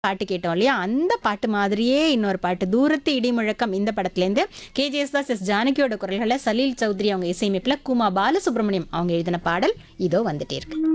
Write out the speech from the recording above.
பாட்டு கேட்டோம் இல்லையா, அந்த பாட்டு மாதிரியே இன்னொரு பாட்டு தூரத்து இடி முழக்கம் இந்த படத்துலேருந்து கேஜேஎஸ் தாஸ் எஸ் ஜானகியோட குரல்களை சலீல் சௌத்ரி அவங்க இசையமைப்பில் குமா பாலசுப்ரமணியம் அவங்க எழுதின பாடல் இதோ வந்துட்டே இருக்கு.